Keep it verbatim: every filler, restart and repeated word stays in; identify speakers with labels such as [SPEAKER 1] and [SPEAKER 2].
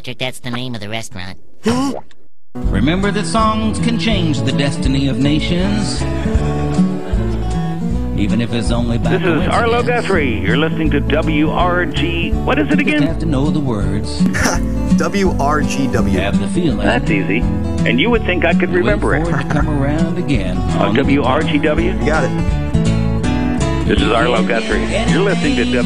[SPEAKER 1] Patrick, that's the name of the restaurant.
[SPEAKER 2] Remember that songs can change the destiny of nations, even if it's only by
[SPEAKER 3] This is Arlo Guthrie. You're listening to W R G. What is it
[SPEAKER 2] You
[SPEAKER 3] again?
[SPEAKER 2] have to know the words.
[SPEAKER 4] W R G W.
[SPEAKER 2] Have the feeling.
[SPEAKER 3] That's easy. And you would think I could remember
[SPEAKER 2] Wait
[SPEAKER 3] it.
[SPEAKER 2] for it to come around again.
[SPEAKER 3] Uh, W R G W?
[SPEAKER 4] You got it.
[SPEAKER 3] This is Arlo Guthrie. You're listening to W.